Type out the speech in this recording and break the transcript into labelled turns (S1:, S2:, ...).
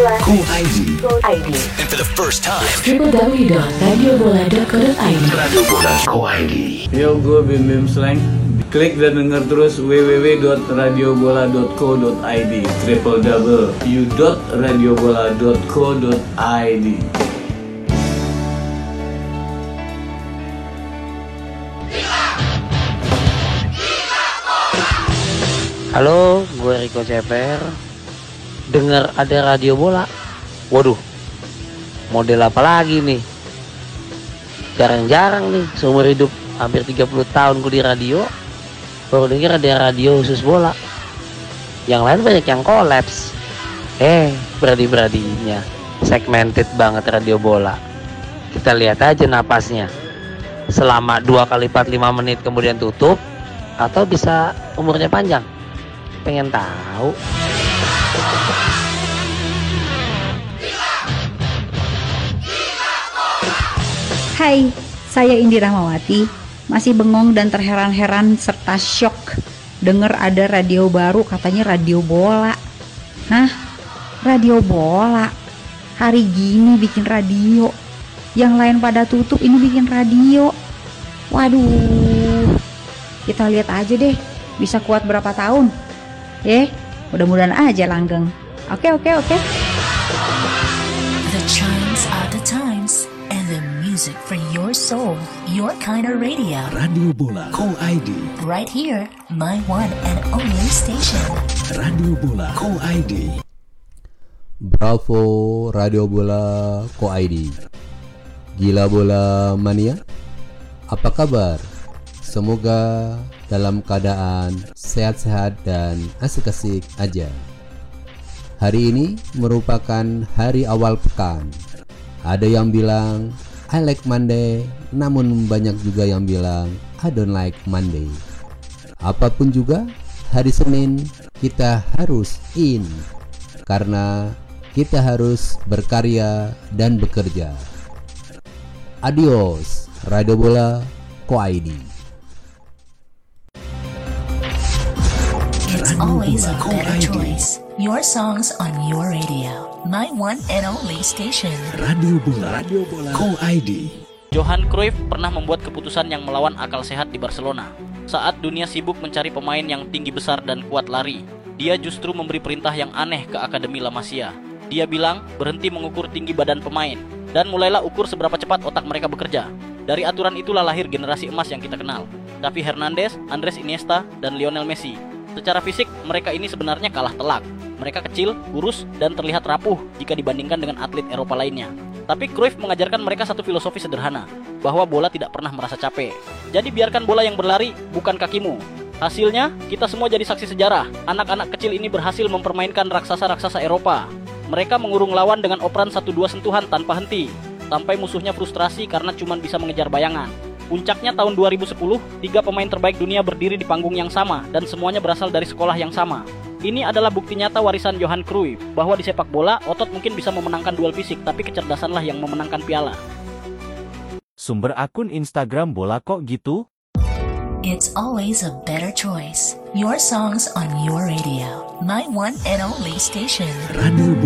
S1: radiobola.co.id.
S2: And for the first time,
S1: www.radiobola.co.id.
S2: radiobola.co.id.
S3: Yo, gue Bim Bim Slang. Klik dan denger terus www.radiobola.co.id. www.radiobola.co.id.
S4: Halo, gue Riko CPR. Dengar ada radio bola. Waduh, model apa lagi nih? Jarang-jarang nih, seumur hidup hampir 30 tahun gue di radio, baru denger ada radio khusus bola. Yang lain banyak yang kolaps. Beradi-beradinya segmented banget radio bola. Kita lihat aja napasnya. Selama 2 kali 45 menit kemudian tutup, atau bisa umurnya panjang. Pengen tahu.
S5: Hai, saya Indi Rahmawati. Masih bengong dan terheran-heran serta syok dengar ada radio baru, katanya radio bola. Hah? Radio bola? Hari gini bikin radio. Yang lain pada tutup, ini bikin radio. Waduh. Kita lihat aja deh, bisa kuat berapa tahun. Mudah-mudahan aja langgeng. Oke.
S6: The chimes are the times, and the music for your soul. Your kind of radio.
S2: Radio Bola Co.id.
S6: Right here, my one and only station.
S2: Radio Bola Co.id.
S7: Bravo Radio Bola Co.id. Gila bola mania, apa kabar? Semoga dalam keadaan sehat-sehat dan asik-asik aja. Hari ini merupakan hari awal pekan. Ada yang bilang I like Monday, namun banyak juga yang bilang I don't like Monday. Apapun juga, hari Senin kita harus in, karena kita harus berkarya dan bekerja. Adios, Radio Bola Co.id.
S6: It's always a better choice. Your songs on your radio. My one and only station.
S2: Radio Bola Co.id.
S8: Johan Cruyff pernah membuat keputusan yang melawan akal sehat di Barcelona. Saat dunia sibuk mencari pemain yang tinggi besar dan kuat lari, dia justru memberi perintah yang aneh ke Akademi La Masia. Dia bilang berhenti mengukur tinggi badan pemain dan mulailah ukur seberapa cepat otak mereka bekerja. Dari aturan itulah lahir generasi emas yang kita kenal. Xavi Hernandez, Andres Iniesta, dan Lionel Messi. Secara fisik, mereka ini sebenarnya kalah telak. Mereka kecil, kurus, dan terlihat rapuh jika dibandingkan dengan atlet Eropa lainnya. Tapi Cruyff mengajarkan mereka satu filosofi sederhana, bahwa bola tidak pernah merasa capek. Jadi biarkan bola yang berlari, bukan kakimu. Hasilnya, kita semua jadi saksi sejarah. Anak-anak kecil ini berhasil mempermainkan raksasa-raksasa Eropa. Mereka mengurung lawan dengan operan 1-2 sentuhan tanpa henti, sampai musuhnya frustrasi karena cuma bisa mengejar bayangan. Puncaknya tahun 2010, 3 pemain terbaik dunia berdiri di panggung yang sama dan semuanya berasal dari sekolah yang sama. Ini adalah bukti nyata warisan Johan Cruyff, bahwa di sepak bola, otot mungkin bisa memenangkan duel fisik, tapi kecerdasanlah yang memenangkan piala.
S9: Sumber akun Instagram bola kok gitu?
S6: It's always a better choice. Your songs on your radio. My one and only station.
S2: Radio